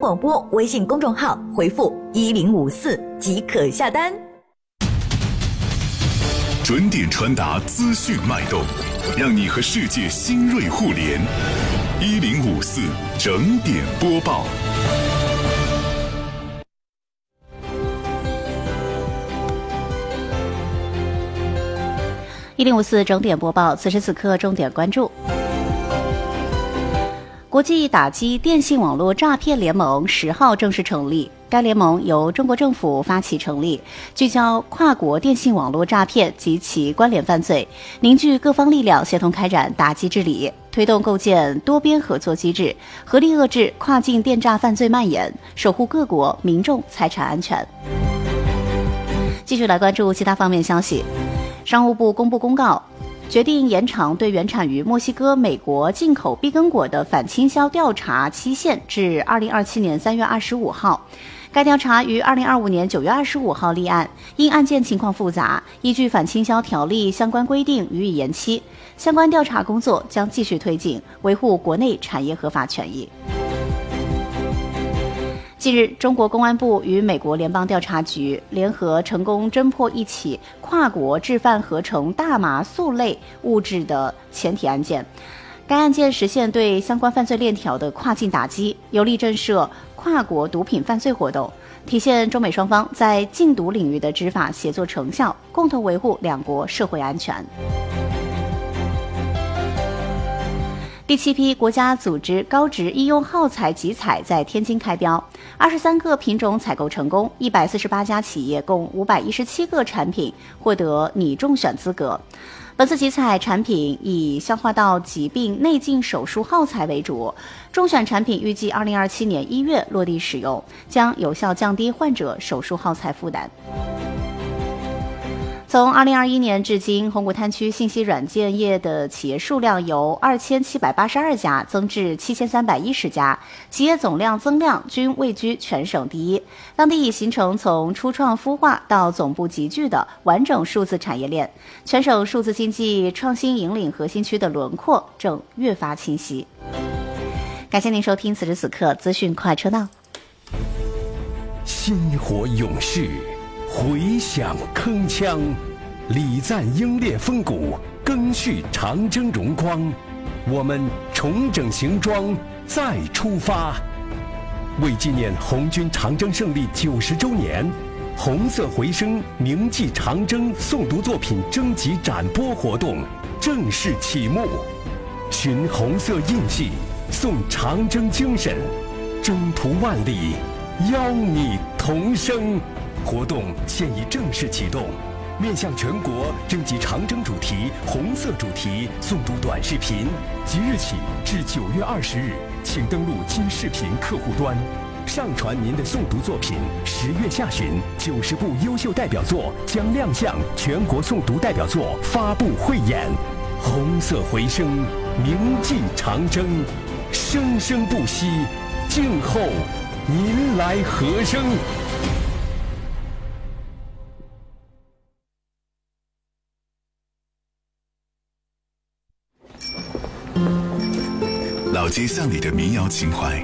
广播微信公众号回复1054即可下单。 准点传达资讯脉动，让你和世界新锐互联。1054整点播报。 1054整点播报，此时此刻重点关注。国际打击电信网络诈骗联盟10号正式成立。该联盟由中国政府发起成立，聚焦跨国电信网络诈骗及其关联犯罪，凝聚各方力量，协同开展打击治理，推动构建多边合作机制，合力遏制跨境电诈犯罪蔓延，守护各国民众财产安全。继续来关注其他方面消息。商务部公布公告，决定延长对原产于墨西哥、美国进口碧根果的反倾销调查期限至2027年3月25号。该调查于2025年9月25号立案，因案件情况复杂，依据反倾销条例相关规定予以延期。相关调查工作将继续推进，维护国内产业合法权益。近日，中国公安部与美国联邦调查局联合成功侦破一起跨国制贩合成大麻素类物质的前体案件。该案件实现对相关犯罪链条的跨境打击，有力震慑跨国毒品犯罪活动，体现中美双方在禁毒领域的执法协作成效，共同维护两国社会安全。第7批国家组织高值医用耗材集采在天津开标，23个品种采购成功，148家企业共517个产品获得拟中选资格。本次集采产品以消化道疾病内镜手术耗材为主，中选产品预计2027年1月落地使用，将有效降低患者手术耗材负担。从2021年至今，红谷滩区信息软件业的企业数量由2782家增至7310家，企业总量增量均位居全省第一。当地已形成从初创孵化到总部集聚的完整数字产业链，全省数字经济创新引领核心区的轮廓正越发清晰。感谢您收听此时此刻资讯快车道。 薪火勇士，回响铿锵，礼赞英烈风骨，赓续长征荣光。我们重整行装，再出发。为纪念红军长征胜利90周年，红色回声铭记长征诵读作品征集展播活动正式启幕。寻红色印记，颂长征精神，征途万里，邀你同声。活动现已正式启动，面向全国征集长征主题、红色主题诵读短视频，即日起至9月20日，请登录今视频客户端，上传您的诵读作品。10月下旬，90部优秀代表作将亮相全国诵读代表作发布汇演。红色回声，铭记长征，生生不息，静候您来和声。 老街巷里的民谣情怀，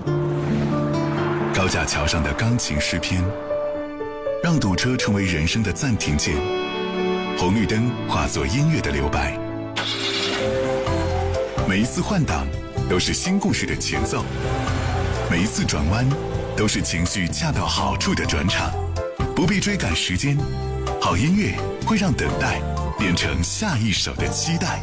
高架桥上的钢琴诗篇，让堵车成为人生的暂停键，红绿灯化作音乐的留白。每一次换挡都是新故事的前奏，每一次转弯都是情绪恰到好处的转场。不必追赶时间，好音乐会让等待变成下一首的期待。